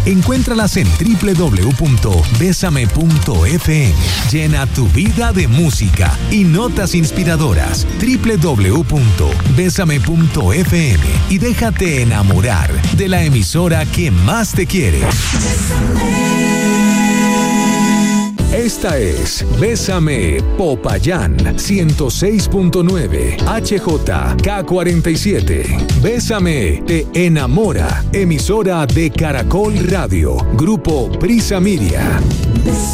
Encuéntralas en www.besame.fm. Llena tu vida de música y notas inspiradoras. www.besame.fm y déjate enamorar de la emisora que más te quiere. Esta es Bésame Popayán 106.9 HJK47. Bésame te enamora. Emisora de Caracol Radio. Grupo Prisa Media.